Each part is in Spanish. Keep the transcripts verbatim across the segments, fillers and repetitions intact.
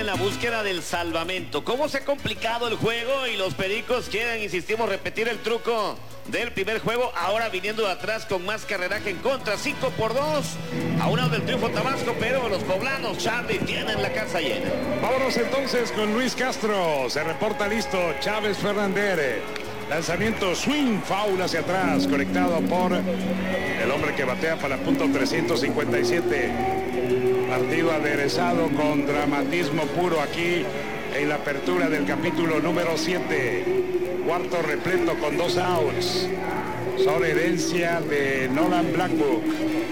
la búsqueda del salvamento. ¿Cómo se ha complicado el juego? Y los Pericos quieren, insistimos, repetir el truco del primer juego, ahora viniendo de atrás con más carreraje en contra, cinco por dos, a un lado del triunfo Tabasco, pero los poblanos, Charlie, tienen la casa llena. Vámonos entonces con Luis Castro, se reporta listo, Chávez Fernández, lanzamiento, swing, foul hacia atrás, conectado por el hombre que batea para punto trescientos cincuenta y siete, partido aderezado con dramatismo puro aquí en la apertura del capítulo número siete. Cuarto repleto con dos outs. Son herencia de Nolan Blackbook.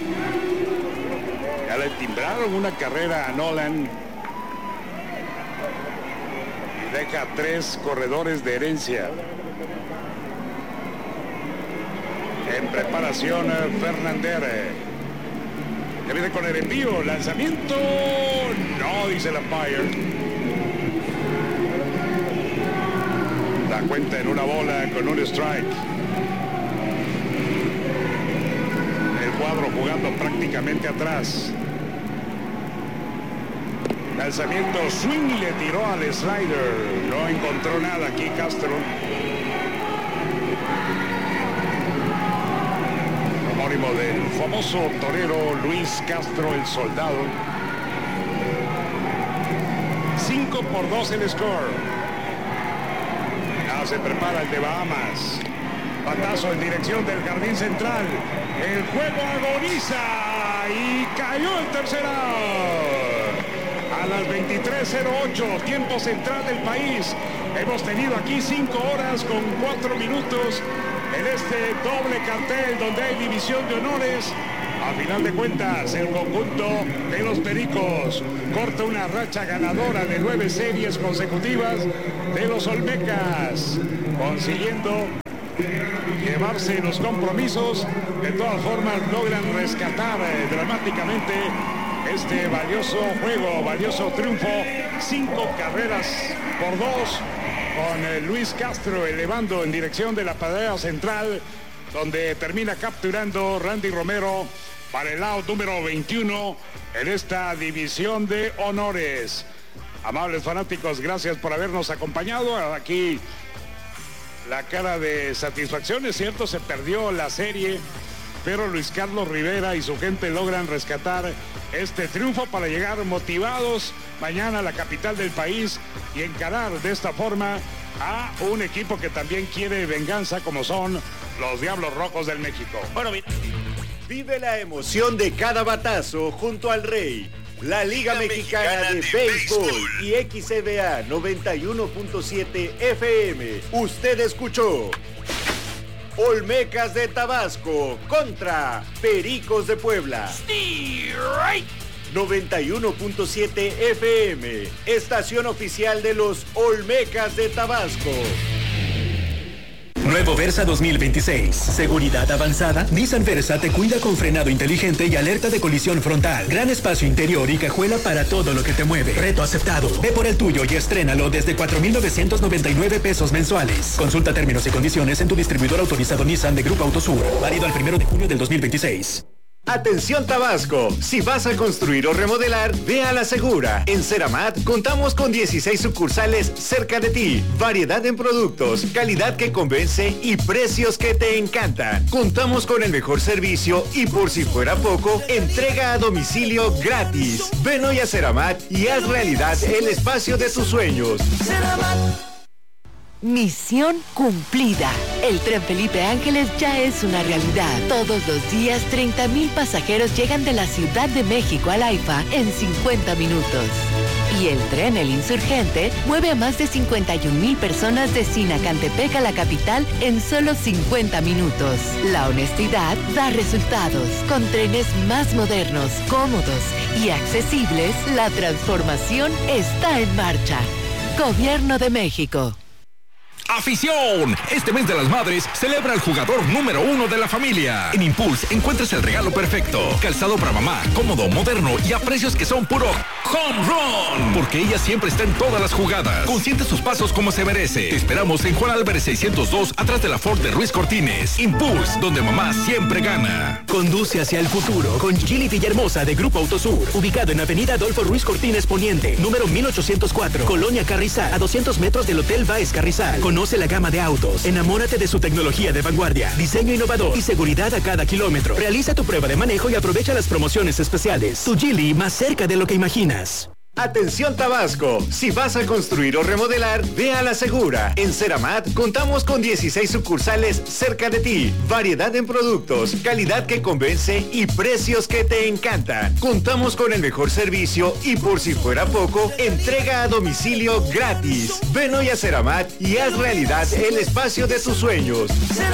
Ya le timbraron una carrera a Nolan. Y deja tres corredores de herencia. En preparación Fernández. Que viene con el envío. Lanzamiento. No, dice el umpire. Da cuenta en una bola con un strike. El cuadro jugando prácticamente atrás. Lanzamiento, swing, y le tiró al slider. No encontró nada aquí Castro. Homónimo del famoso torero Luis Castro, el soldado. cinco por dos el score. Se prepara el de Bahamas. Batazo en dirección del jardín central. El juego agoniza y cayó el tercer out. A las veintitrés cero ocho, tiempo central del país. Hemos tenido aquí cinco horas con cuatro minutos en este doble cartel donde hay división de honores. A final de cuentas, el conjunto de los Pericos corta una racha ganadora de nueve series consecutivas de los Olmecas, consiguiendo llevarse los compromisos. De todas formas, logran rescatar eh, dramáticamente este valioso juego, valioso triunfo. Cinco carreras por dos, con eh, Luis Castro elevando en dirección de la pradera central, donde termina capturando Randy Romero para el out número veintiuno en esta división de honores. Amables fanáticos, gracias por habernos acompañado. Aquí la cara de satisfacción, es cierto, se perdió la serie, pero Luis Carlos Rivera y su gente logran rescatar este triunfo para llegar motivados mañana a la capital del país y encarar de esta forma a un equipo que también quiere venganza, como son los Diablos Rojos del México. Bueno, mira. Vive la emoción de cada batazo junto al Rey, la Liga, Liga Mexicana, Mexicana de, de Béisbol, Béisbol y X C B A noventa y uno punto siete F M. Usted escuchó Olmecas de Tabasco contra Pericos de Puebla. noventa y uno punto siete F M, estación oficial de los Olmecas de Tabasco. Nuevo Versa dos mil veintiséis. Seguridad avanzada. Nissan Versa te cuida con frenado inteligente y alerta de colisión frontal. Gran espacio interior y cajuela para todo lo que te mueve. Reto aceptado. Ve por el tuyo y estrénalo desde cuatro mil novecientos noventa y nueve pesos mensuales. Consulta términos y condiciones en tu distribuidor autorizado Nissan de Grupo Autosur. Válido al primero de junio del dos mil veintiséis. Atención Tabasco, si vas a construir o remodelar, ve a la segura. En Ceramat contamos con dieciséis sucursales cerca de ti, variedad en productos, calidad que convence y precios que te encantan. Contamos con el mejor servicio y, por si fuera poco, entrega a domicilio gratis. Ven hoy a Ceramat y haz realidad el espacio de tus sueños. Ceramat. Misión cumplida. El tren Felipe Ángeles ya es una realidad. Todos los días, treinta mil pasajeros llegan de la Ciudad de México al AIFA en cincuenta minutos. Y el tren El Insurgente mueve a más de cincuenta y un mil personas de Sinacantepec a la capital en solo cincuenta minutos. La honestidad da resultados. Con trenes más modernos, cómodos y accesibles, la transformación está en marcha. Gobierno de México. ¡Afición! Este mes de las madres celebra al jugador número uno de la familia. En Impulse encuentras el regalo perfecto. Calzado para mamá, cómodo, moderno y a precios que son puro home run. Porque ella siempre está en todas las jugadas. Consiente sus pasos como se merece. Te esperamos en Juan Álvarez seiscientos dos, atrás de la Ford de Ruiz Cortines. Impulse, donde mamá siempre gana. Conduce hacia el futuro con Gili Villahermosa de Grupo Autosur. Ubicado en Avenida Adolfo Ruiz Cortines Poniente, número mil ochocientos cuatro, Colonia Carrizal, a doscientos metros del Hotel Baez Carrizal. Conoce la gama de autos. Enamórate de su tecnología de vanguardia, diseño innovador y seguridad a cada kilómetro. Realiza tu prueba de manejo y aprovecha las promociones especiales. Tu Gili, más cerca de lo que imaginas. Atención Tabasco, si vas a construir o remodelar, ve a la segura. En Ceramat contamos con dieciséis sucursales cerca de ti. Variedad en productos, calidad que convence y precios que te encantan. Contamos con el mejor servicio y por si fuera poco, entrega a domicilio gratis. Ven hoy a Ceramat y haz realidad el espacio de tus sueños.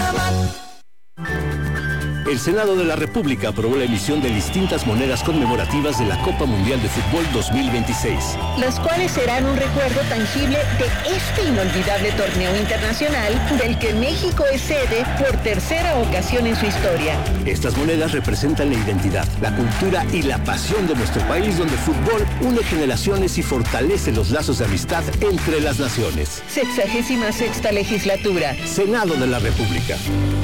El Senado de la República aprobó la emisión de distintas monedas conmemorativas de la Copa Mundial de Fútbol dos mil veintiséis. Las cuales serán un recuerdo tangible de este inolvidable torneo internacional del que México es sede por tercera ocasión en su historia. Estas monedas representan la identidad, la cultura y la pasión de nuestro país, donde el fútbol une generaciones y fortalece los lazos de amistad entre las naciones. Sexagésima sexta legislatura. Senado de la República.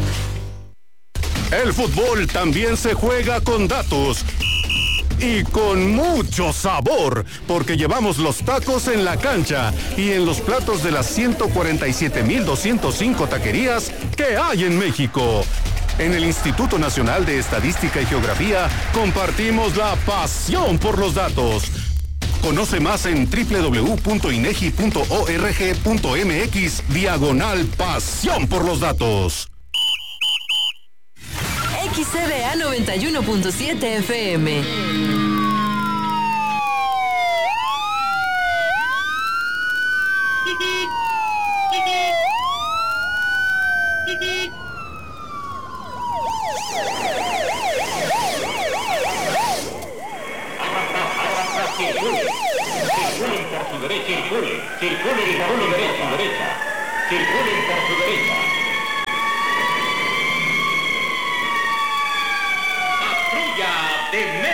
El fútbol también se juega con datos y con mucho sabor, porque llevamos los tacos en la cancha y en los platos de las ciento cuarenta y siete mil doscientos cinco taquerías que hay en México. En el Instituto Nacional de Estadística y Geografía compartimos la pasión por los datos. Conoce más en doble u doble u doble u punto inegi punto org punto mx diagonal pasión por los datos. X C B A noventa y uno punto siete F M. Circulen por su derecha, circulen, circulen por su derecha, circulen por su derecha. Patrulla de